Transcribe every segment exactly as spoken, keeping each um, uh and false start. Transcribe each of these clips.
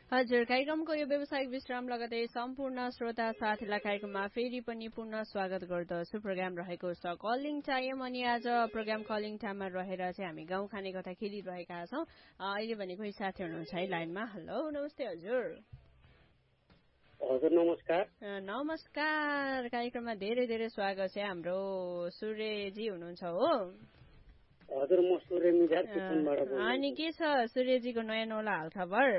हजुर, कार्यक्रमको यो व्यावसायिक विश्राम लगतै सम्पूर्ण श्रोता साथीलाई कार्यक्रममा फेरि पनि पुनः स्वागत गर्दछु। प्रोग्राम रहेको छ कलिङ टाइम अनि आज प्रोग्राम कलिङ टाइममा रहेर चाहिँ हामी गाउँ खाने कथा खेलिरहेका छौँ। अहिले भने कोही साथी हुनुहुन्छ है लाइनमा। हेलो, नमस्ते हजुर। हजुर नमस्कार। नमस्कार, कार्यक्रममा धेरै धेरै स्वागत छ। हाम्रो सूर्यजी हुनुहुन्छ हो? हजुर, म सूर्य मिजार चितवनबाट बोल्छु। अनि के छ सूर्यजीको नयाँ नौलो हालखबर?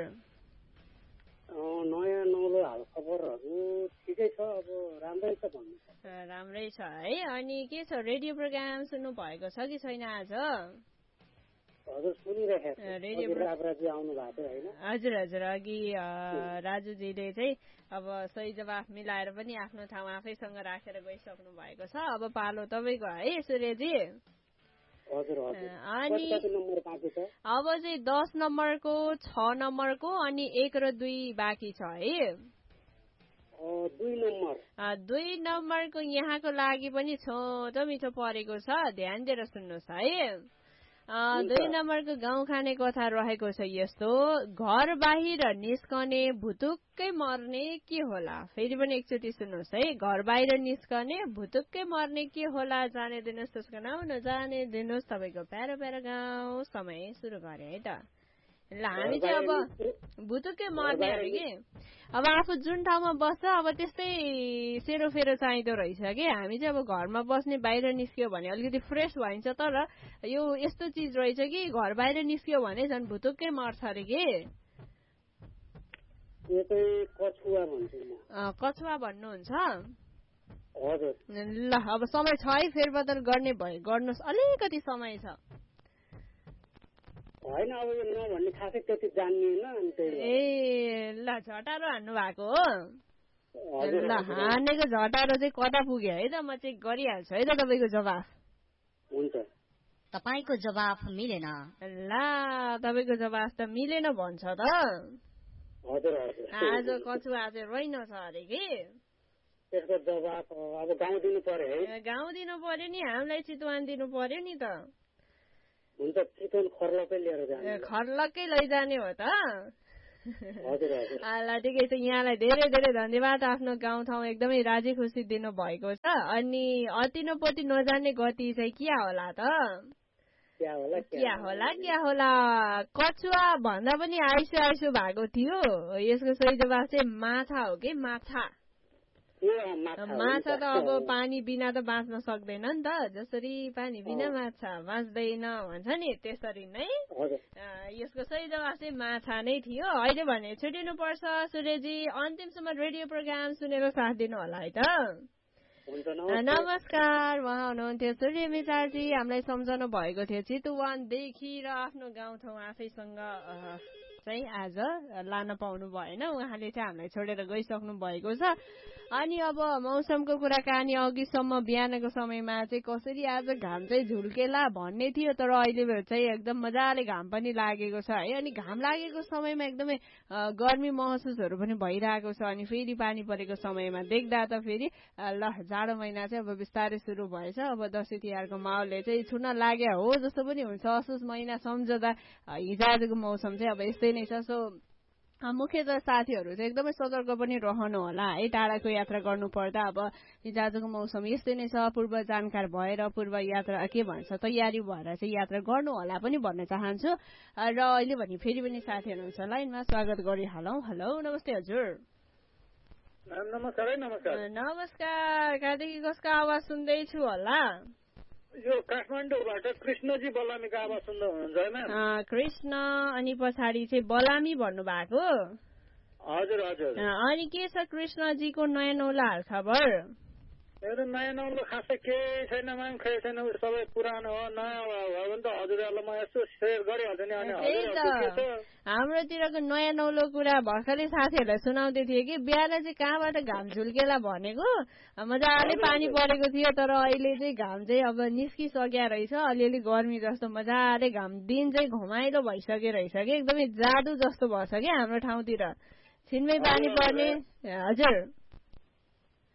नयाँ नौलो हालखबरहरू ठिकै छ, अब राम्रै छ भन्नु। राम्रै छ है। अनि के छ, रेडियो प्रोग्राम सुन्नु भएको छ कि छैन आज? हजुर सुनिरहेको छु। रेडियो राजु आउनु भएको थियो हैन? हजुर हजुर, अघि राजुजीले चाहिँ अब सही जवाफ मिलाएर पनि आफ्नो ठाउँ आफैसँग राखेर गइसक्नु भएको छ। अब पालो तपाईँको है सूर्यजी। हजुर हजुर। अनि कति नम्बर बाँकी छ? अब चाहिँ दस नम्बरको, छ नम्बरको अनि एक र दुई बाँकी छ है। दुई नम्बर दुई नम्बरको यहाँको लागि पनि छोटो मिठो परेको छ, ध्यान दिएर सुन्नुहोस् है। दुई नम्बरको गाउँ खाने कथा रहेको छ यस्तो। घर बाहिर निस्कने भुतुक्कै मर्ने के होला? फेरि पनि एकचोटि सुन्नुहोस् है। घर बाहिर निस्कने भुतुक्कै मर्ने के होला? जाने दिनुहोस् त्यसको नाम, नजाने दिनुहोस् तपाईँको प्यारो प्यारो गाउँ। समय सुरु गरे है त। ल, हामी चाहिँ अब भुतुक्कै मर्ने अरे कि अब आफू जुन ठाउँमा बस्छ अब त्यस्तै सेरोफेरो चाहिँदो रहेछ कि। हामी चाहिँ अब घरमा बस्ने बाहिर निस्क्यो भने अलिकति फ्रेस भइन्छ, तर यो यस्तो चिज रहेछ कि घर बाहिर निस्क्यो भने झन् भुतुक्कै मर्छ अरे कि। कछुवा भन्छु म। कछुवा भन्नुहुन्छ? हजुर। ल, अब समय छ है, फेरबदल गर्ने भए गर्नुहोस्, अलिकति समय छ। होइन, अब यो नभन्ने खासै त्यति जान्दिनँ। ए ल, झटारो हान्नु भएको हो? ल, हानेको झटारो चाहिँ कता पुग्यो है त, म चेक गरिहाल्छु है त तपाईँको जवाफ। हुन्छ। तपाईँको जवाफ मिलेन। ल, तपाईँको जवाफ त मिलेन भन्छ त। हजुर हजुर। आज कछुवा चाहिँ रहेनछ अरे कि। त्यसको जवाफ अब गाउँ दिनु पर्यो है। गाउँ दिनु पर्यो नि, हामीलाई चितवन दिनु पर्यो नि त। हुन्छ, चितवन खर्लकै लिएर जाने। खर्लकै लैजाने हो त? हजुर हजुर। ल, ठिकै छ। यहाँलाई धेरै धेरै धन्यवाद। आफ्नो गाउँठाउँ एकदमै राजी खुसी दिनु भएको छ। अनि अतिनोपति नजाने गति चाहिँ के होला त? क्या होला क्या होला क्या होला? कछुवा भन्दा पनि आइसो आइसो भएको थियो। यसको सही जवाफ चाहिँ माछा हो कि माछा। माछा त अब पानी बिना त बाँच्न सक्दैन नि त, जसरी पानी बिना माछा बाँच्दैन भन्छ नि, त्यसरी नै यसको सही जवाफ चाहिँ माछा नै थियो। अहिले भने छुटिनु पर्छ सूर्यजी। अन्तिमसम्म रेडियो प्रोग्राम सुनेर साथ दिनु होला है त। नमस्कार, उहाँ हुनुहुन्थ्यो सूर्य मिचारजी। हामीलाई सम्झाउनु भएको थियो चितवनदेखि र आफ्नो गाउँठाउँ आफैसँग चाहिँ आज लान पाउनु भएन। उहाँले चाहिँ हामीलाई छोडेर गइसक्नु भएको छ। अनि अब मौसमको कुराकानी अघिसम्म बिहानको समयमा चाहिँ कसरी आज घाम चाहिँ झुल्केला भन्ने थियो, तर अहिले चाहिँ एकदम मजाले घाम पनि लागेको छ है। अनि घाम लागेको समयमा एकदमै गर्मी महसुसहरू पनि भइरहेको छ। अनि फेरि पानी परेको समयमा देख्दा त फेरि ल, जाडो महिना चाहिँ अब बिस्तारै सुरु भएछ। अब दसैँ तिहारको माहौलले चाहिँ छुन लाग्यो हो जस्तो पनि हुन्छ। असोज महिना सम्झदा हिजोआजको मौसम चाहिँ अब यस्तै नै छ। सो मुख्यतः साथीहरू चाहिँ एकदमै सतर्क पनि रहनु होला है। टाढाको यात्रा गर्नु पर्दा अब हिजोआजको मौसम यस्तै नै छ। पूर्व जानकार भएर पूर्व यात्रा के भन्छ तयारी भएर चाहिँ यात्रा गर्नु होला पनि भन्न चाहन्छु। र अहिले भने फेरि पनि साथी हुनुहुन्छ लाइनमा, स्वागत गरिहालौँ। हेलो, नमस्ते हजुर। नमस्कार नमस्कार। नमस्कार, कहाँदेखि कसको आवाज सुन्दैछु होला? यो काठमाडौँबाट कृष्णजी बलामीको आवाज सुन्दा हुनुहुन्छ होइन? कृष्ण अनि पछाडि चाहिँ बलामी भन्नु भएको? हजुर हजुर। अनि के छ कृष्णजीको नयाँ नौलो हाल खबर? मेरो नयाँ नौलो खासै केही छैन, माम खै छैन, सबै पुरानो हो। नयाँ हो भने त हजुरहरूलाई म यसो सेयर गरिहाल्छु नि। अनि हाम्रोतिरको नयाँ नौलो कुरा भर्खरै साथीहरूलाई सुनाउँदै थिए कि बिहान चाहिँ कहाँबाट घाम झुल्केला भनेको मजाले पानी परेको थियो, तर अहिले चाहिँ घाम चाहिँ अब निस्किसक्या रहेछ। अलिअलि गर्मी जस्तो मजाले घाम, दिन चाहिँ घमाइलो भइसक्यो रहेछ कि एकदमै जादु जस्तो भएछ कि हाम्रो ठाउँतिर। छिनमै पानी पर्ने। हजुर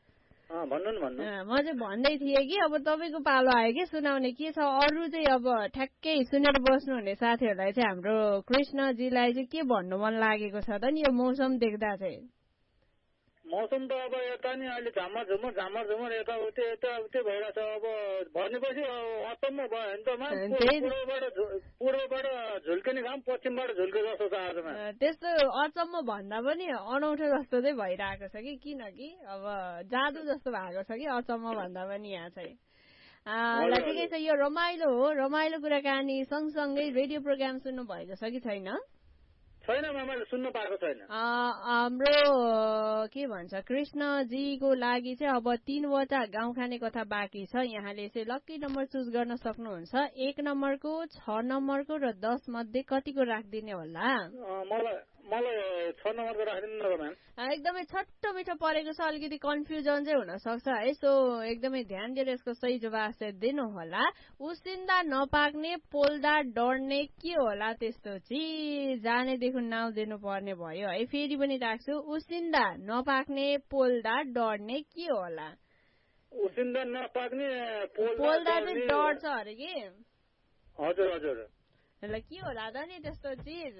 भन्नु न भन्नु म चाहिँ भन्दै थिएँ कि अब तपाईँको पालो आयो कि सुनाउने के छ अरू चाहिँ अब ठ्याक्कै सुनेर बस्नुहुने साथीहरूलाई चाहिँ हाम्रो कृष्णजीलाई चाहिँ के भन्नु मन लागेको छ त नि यो मौसम देख्दा चाहिँ मौसम त अब यता नि अहिले झामर झुमर झामर झुमर यताउति यताउति भइरहेछ अब भनेपछि अचम्म भयो भने त पूर्वबाट पूर्वबाट झुल्किने घाम पश्चिमबाट झुल्के जस्तो छ आजमा त्यस्तो अचम्म भन्दा पनि अनौठो जस्तो चाहिँ भइरहेको छ कि किनकि अब जादु जस्तो भएको छ कि अचम्म भन्दा पनि यहाँ चाहिँ ल ठिकै छ यो रमाइलो हो रमाइलो कुराकानी सँगसँगै रेडियो प्रोग्राम सुन्नु भएको छ कि छैन छैन मैले सुन्न पाएको छैन हाम्रो के भन्छ कृष्णजीको लागि चाहिँ अब तीनवटा गाउँ खाने कथा बाँकी छ यहाँले चाहिँ लक्की नम्बर चुज गर्न सक्नुहुन्छ एक नम्बरको छ नम्बरको र दस मध्ये कतिको राखिदिने होला मलाई मलाई छ नम्बरको राखिदिनु न म्याम एकदमै छट्टो मिठो परेको छ अलिकति कन्फ्युजन चाहिँ हुन सक्छ है सो एकदमै ध्यान दिएर यसको सही जवाफ चाहिँ दिनु होला उसिन्दा नपाक्ने पोल्दा डढ्ने के होला त्यस्तो चिज जानेदेखि नाउँ दिनु पर्ने भयो है फेरि पनि राख्छु उसिन्दा नपाक्ने पोल्दा डढ्ने के होला उसिन्दा नपाक्ने पोल्दा चाहिँ डढ्छ अरे कि हजुर हजुर ल के होला त नि त्यस्तो चिज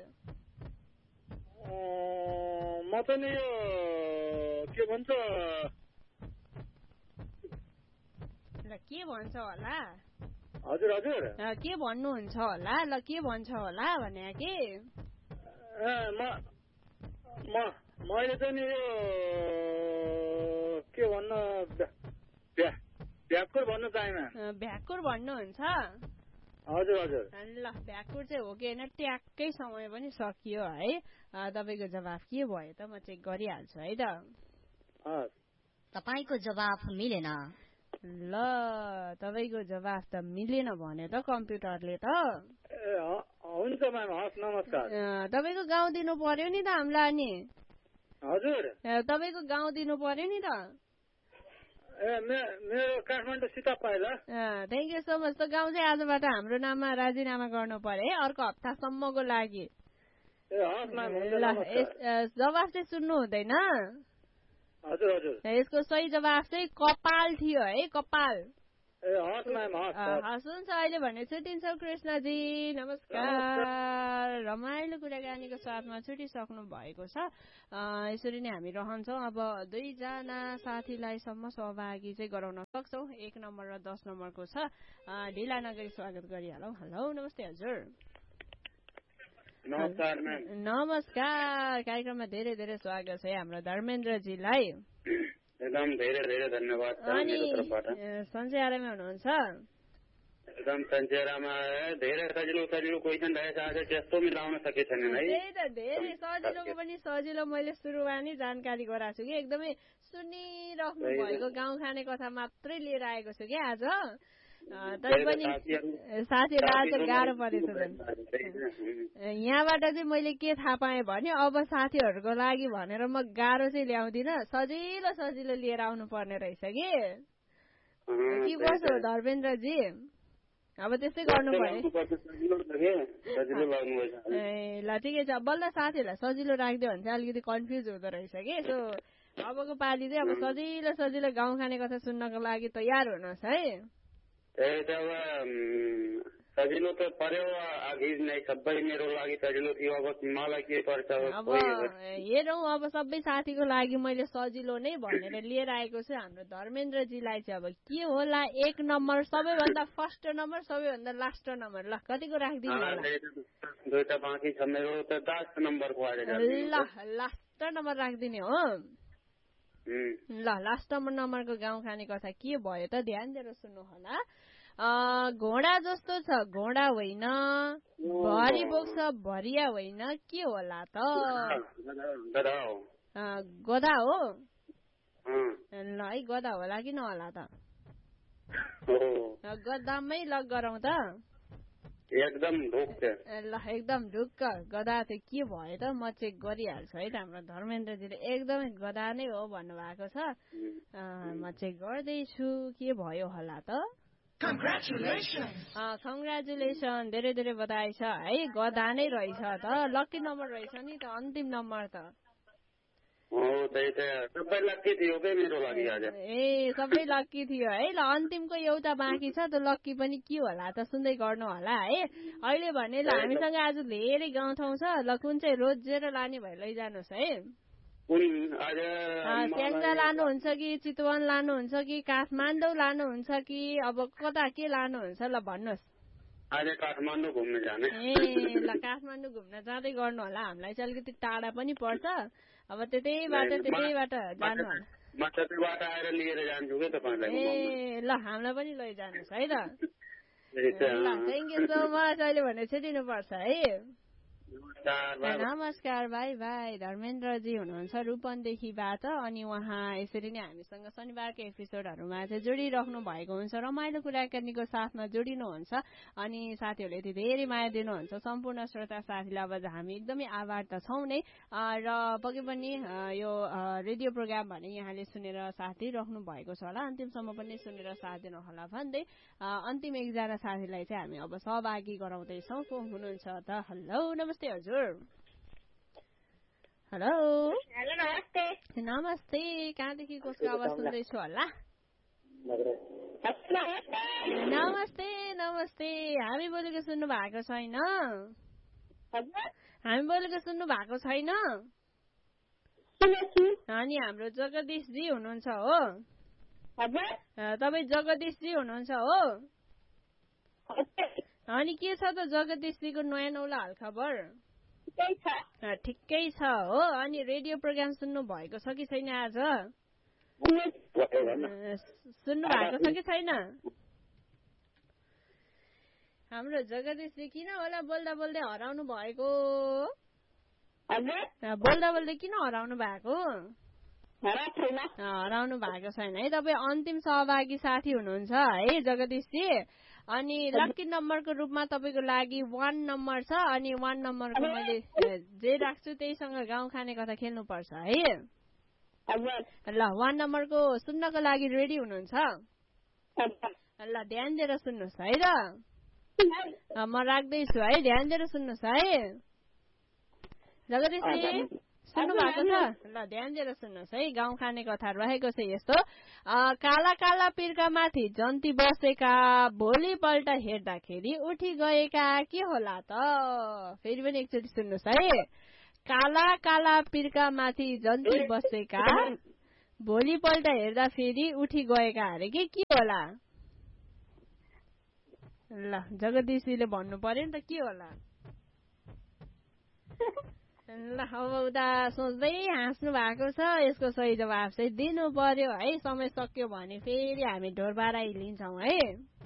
म त नि यो के भन्छ ल के भन्छ होला हजुर हजुर के भन्नुहुन्छ होला ल के भन्छ होला भने कि म म मैले चाहिँ नि यो के भन्नु भ्याकुर भन्नु चाहेँ भ्याकुर भन्नुहुन्छ हजुर हजुर ल भ्याकुर चाहिँ हो कि होइन ट्याक्कै समय पनि सकियो है तपाईँको जवाफ के भयो त म चेक गरिहाल्छु है त तपाईँको जवाफ मिलेन ल तपाईँको जवाफ त मिलेन भने त कम्प्युटरले त हुन्छ म्याम हस् नमस्कार तपाईँको गाउँ दिनु पर्यो नि त हामीलाई नि हजुर तपाईँको गाउँ दिनु पर्यो नि त ए मेरो Kathmandu सितापाइला thank you so much त गाउँ चाहिँ आजबाट हाम्रो नाममा राजीनामा गर्नु पर्यो है अर्को हप्तासम्मको लागि ल जवाफ चाहिँ सुन्नु हुँदैन हजुर हजुर यसको सही जवाफ चाहिँ कपाल थियो है कपाल हस् हुन्छ अहिले भने छुट्टिन्छौँ कृष्णजी नमस्कार रमाइलो कुराकानीको साथमा छुटिसक्नु भएको छ यसरी नै हामी रहन्छौँ अब दुईजना साथीलाईसम्म सहभागी चाहिँ गराउन सक्छौँ एक नम्बर र दस नम्बरको छ ढिला नगरी स्वागत गरिहालौँ हेलो नमस्ते हजुर नमस्कार नमस्कार कार्यक्रममा धेरै धेरै स्वागत छ हाम्रो धर्मेन्द्रजीलाई एकदम धेरै धेरै धन्यवाद अनि सञ्जय आरामै हुनुहुन्छ एकदम सञ्जय आरामा धेरै सजिलो सजिलो क्वेसन रहेछ आज त्यस्तो मिलाउन सकेको छैन है त्यही त धेरै सजिलोको पनि सजिलो मैले सुरुमा नै जानकारी गराएको छु कि एकदमै सुनिराख्नु भएको गाउँ खाने कथा मात्रै लिएर आएको छु कि आज तैपनि साथीहरू आज गाह्रो परेछ यहाँबाट चाहिँ मैले के थाहा पाएँ भने अब साथीहरूको लागि भनेर म गाह्रो चाहिँ ल्याउँदिनँ सजिलो सजिलो लिएर आउनु पर्ने रहेछ कि के कसो हो धर्मेन्द्रजी अब त्यस्तै गर्नु पर्यो ए ल ठिकै छ बल्ल साथीहरूलाई सजिलो राखिदियो भने चाहिँ अलिकति कन्फ्युज हुँदो रहेछ कि यसो अबको पालि चाहिँ अब सजिलो सजिलो गाउँ खाने कथा सुन्नको लागि तयार हुनुहोस् है सजिलो त पर्यो अघि नै सबै मेरो लागि सजिलो थियो अब मलाई के पर्छ अब हेरौँ अब सबै साथीको लागि मैले सजिलो नै भनेर लिएर आएको छु हाम्रो धर्मेन्द्रजीलाई चाहिँ अब के होला एक नम्बर सबैभन्दा फर्स्ट नम्बर सबैभन्दा लास्ट नम्बर ल कतिको राखिदिनु होला दुईटा बाँकी छ मेरो त दस नम्बरको ल लास्ट नम्बर राखिदिने हो ल लास्ट नम्बर नम्बरको गाउँ खाने कथा के भयो त ध्यान दिएर सुन्नु होला घोडा जस्तो छ घोडा होइन भरि बोक्छ भरिया होइन के होला त गधा हो ल है गधा होला कि नहोला त गधामै लग गरौँ त एकदम ढुक्क ल एकदम ढुक्क गधा चाहिँ के भयो त म चेक गरिहाल्छु है त हाम्रो धर्मेन्द्रजीले एकदमै गधा नै हो भन्नुभएको छ म चेक गर्दैछु के भयो होला त कङ्ग्रेचुलेसन धेरै धेरै बधाई छ है गधा नै रहेछ त लकी नम्बर रहेछ नि त अन्तिम नम्बर त सबै लक्की थियो के मेरो लागि आज। ए सबै लक्की थियो है। ल अन्तिमको एउटा बाँकी छ, त्यो लक्की पनि के होला त सुन्दै गर्नु होला है। अहिले भने ल हामीसँग आज धेरै गाउँठाउँ छ, ल कुन चाहिँ रोजेर लाने भए लैजानुहोस् है। स्याङ्जा लानुहुन्छ कि चितवन लानुहुन्छ कि काठमाडौँ लानुहुन्छ कि अब कता के लानुहुन्छ ल भन्नुहोस्। आज काठमाडौँ घुम्न जाने। ए ल काठमाडौँ घुम्न जाँदै गर्नु होला, हामीलाई चाहिँ अलिकति टाढा पनि पर्छ, अब त्यतैबाट त्यतैबाट जानु होला। म त्यतैबाट आएर लिएर जान्छु के तपाईलाई। ए ल हामीलाई पनि लैजानुहोस् है त। ल थ्याङ्क यू सो मच। अहिले भने छुट्टिनु पर्छ है। नमस्कार बाई बाई। धर्मेन्द्रजी हुनुहुन्छ रूपन्देहीबाट, अनि उहाँ यसरी नै हामीसँग शनिबारको एपिसोडहरूमा चाहिँ जोडिराख्नु भएको हुन्छ, रमाइलो कुराकानीको साथमा जोडिनुहुन्छ, अनि साथीहरूले यति धेरै माया दिनुहुन्छ। सम्पूर्ण श्रोता साथीलाई अब हामी एकदमै आभार त छौँ नै, र पक्कै पनि यो रेडियो प्रोग्राम भने यहाँले सुनेर साथ दिइराख्नु भएको छ होला, अन्तिमसम्म पनि सुनेर साथ दिनु होला भन्दै अन्तिम एकजना साथीलाई चाहिँ हामी अब सहभागी गराउँदैछौँ। को हुनुहुन्छ त? हेलो नमस्ते हजुर। हेलो हेलो नमस्ते। नमस्ते, कहाँदेखि कसको आवाज सुन्दैछु होला? नमस्ते नमस्ते। हामी बोलेको सुन्नु भएको छैन? हामी बोलेको सुन्नु भएको छैन? अनि हाम्रो जगदीशजी हुनुहुन्छ हो? तपाईँ जगदीशजी हुनुहुन्छ हो? अनि के छ त जगदीशजीको नयाँ नौला हालखबर? ठिकै छ हो। अनि रेडियो प्रोग्राम सुन्नु भएको छ कि छैन आज? सुन्नु भएको छ कि छैन? हाम्रो जगदीशजी किन होला बोल्दा बोल्दै हराउनु भएको? बोल्दा बोल्दै किन हराउनु भएको? हराउनु भएको छैन है। तपाईँ अन्तिम सहभागी साथी हुनुहुन्छ है जगदीशजी। अनि लकी नम्बरको रूपमा तपाईँको लागि वान नम्बर छ, अनि वान नम्बरको मैले जे राख्छु त्यहीसँग गाउँ खाने कथा खेल्नुपर्छ है। ल वान नम्बरको सुन्नको लागि रेडी हुनुहुन्छ? ल ध्यान दिएर सुन्नुहोस् है र। म राख्दैछु है, ध्यान दिएर सुन्नुहोस् है। जगदीशजी सुन्नु भएको छ? ल ध्यान दिएर सुन्नुहोस् है। गाउँ खाने कथा रहेको छ यस्तो। काला काला पिर्का माथि जन्ती बसेका, भोलिपल्ट हेर्दाखेरि उठी गएका के होला त? फेरि पनि एकचोटि सुन्नुहोस् है। काला काला पिर्का माथि जन्ती बसेका, भोलिपल्ट हेर्दा फेरि उठी गएका अरे के के होला? ल जगदीशजीले भन्नु पर्यो नि त के होला। ल अब उता सोच्दै हाँस्नु भएको छ, यसको सही जवाब चाहिँ दिनु पर्यो है। समय सक्यो भने फेरि हामी ढोरबाराइ लिन्छौँ है।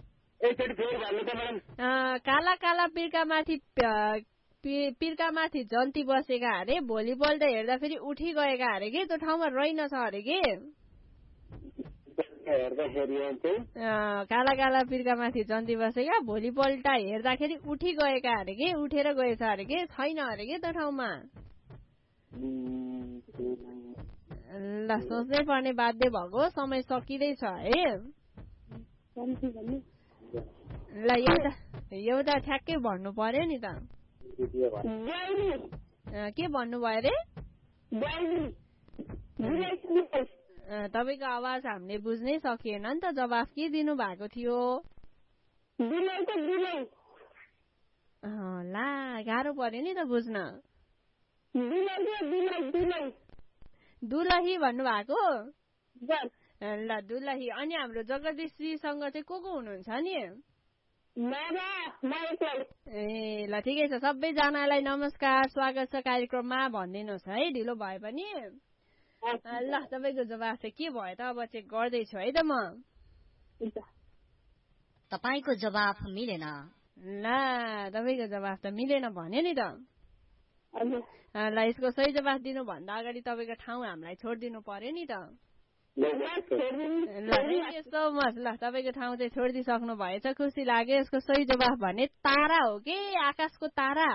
काला काला पिर्का माथि पिर्का माथि जन्ती बसेका अरे, भोलिपल्ट हेर्दा फेरि उठी गएका अरे कि त्यो ठाउँमा रहेनछ अरे कि। काला काला पिर्का माथि जन्ती बसेका, भोलिपल्ट हेर्दाखेरि उठी गएका अरे कि, उठेर गएछ अरे कि, छैन अरे कि त्यो ठाउँमा। ल सोच्नै पर्ने बाध्य भएको, समय सकिँदैछ है। ल एउटा एउटा ठ्याक्कै भन्नु पर्यो नि त। के भन्नुभयो अरे? तपाईँको आवाज हामीले बुझ्नै सकिएन नि त, जवाफ के दिनु भएको थियो? ला गाह्रो पर्यो नि त बुझ्न। दुलही भन्नुभएको? ल दुलही। अनि हाम्रो जगदीशजीसँग चाहिँ को को हुनुहुन्छ नि? ए ल ठिकै छ, सबैजनालाई नमस्कार, स्वागत छ कार्यक्रममा भनिदिनुहोस् है, ढिलो भए पनि। ल तपाईँको जवाफ चाहिँ के भयो त? अब चेक गर्दैछु है त म। तपाईँको जवाफ मिलेन। ल तपाईँको जवाफ त मिलेन भन्यो नि त। ल यसको सही जवाफ दिनुभन्दा अगाडि तपाईँको ठाउँ हामीलाई छोडिदिनु पर्यो नि त। ल थ्याङ्क यू सो मच। ल तपाईँको ठाउँ चाहिँ छोडिदिइसक्नु भएछ, खुसी लाग्यो। यसको सही जवाफ भने तारा हो कि, आकाशको तारा।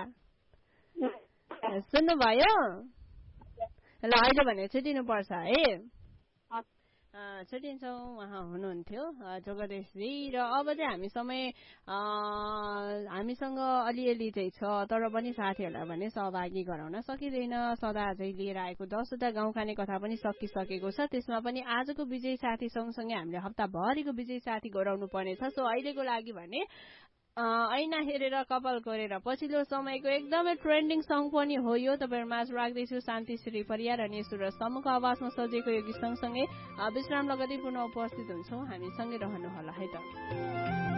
सुन्नुभयो? ल अहिले भने छुट्टिनु पर्छ है। छुट्टिन्छौँ उहाँ हुनुहुन्थ्यो जगदेशजी र अब चाहिँ हामी समय हामीसँग अलिअलि चाहिँ छ तर पनि साथीहरूलाई भने सहभागी गराउन सकिँदैन। सदा चाहिँ लिएर आएको दसवटा गाउँ खाने कथा पनि सकिसकेको छ। त्यसमा पनि आजको विजय साथी सँगसँगै हामीले हप्ताभरिको विजय साथी गराउनु पर्नेछ। सो अहिलेको लागि भने ऐना हेरेर कपाल कोरेर पछिल्लो समयको एकदमै ट्रेन्डिङ सङ पनि हो यो। तपाईँहरू माझ राख्दैछु शान्ति श्री परियार अनि सुरज समूहको आवाजमा सजेको यो गीत सँगसँगै विश्राम लगतै पुनः उपस्थित हुन्छौँ। हामीसँगै रहनु होला है त।